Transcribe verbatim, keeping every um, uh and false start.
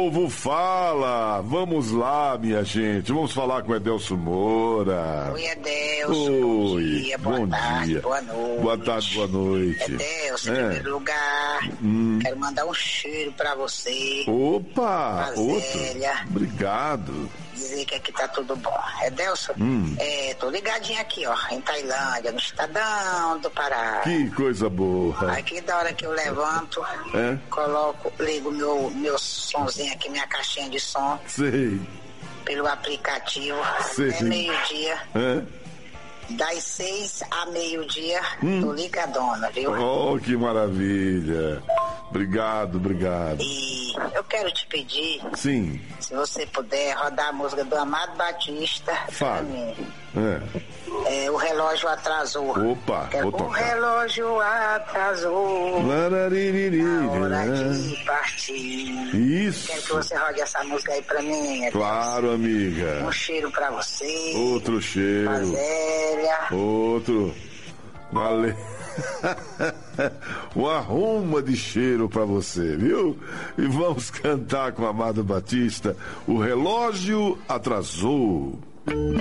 O povo fala, vamos lá, minha gente, vamos falar com o Edelso Moura. Oi, Edelso, Oi, bom dia, boa bom tarde, dia. boa noite. Boa tarde, boa noite. Edelso, em É. primeiro lugar, Hum. quero mandar um cheiro pra você, Opa, pra outro. Zélia, Obrigado. dizer que aqui tá tudo bom. Edelso, Hum. é, tô ligadinho aqui, ó, em Tailândia, no Estadão do Pará. Que coisa boa. Aqui da hora que eu levanto, É? coloco, ligo meu, meu sonzinho aqui, minha caixinha de som, Sei. pelo aplicativo, Sei. é meio-dia. É? Das seis a meio-dia, Hum. tô ligadona, viu? Oh, que maravilha. Obrigado, obrigado. E eu quero te pedir, Sim. se você puder, rodar a música do Amado Batista pra Fale. mim. É. É, o relógio atrasou. Opa, Quero- vou o tocar. relógio atrasou. Laraririri, Na hora né? de partir. Isso. Quero que você rode essa música aí pra mim. Edelso. Claro, amiga. Um cheiro pra você. Outro Pra cheiro. Zélia. Outro. Valeu. Uma ruma de cheiro pra você, viu? E vamos cantar com Amado Batista. O relógio atrasou.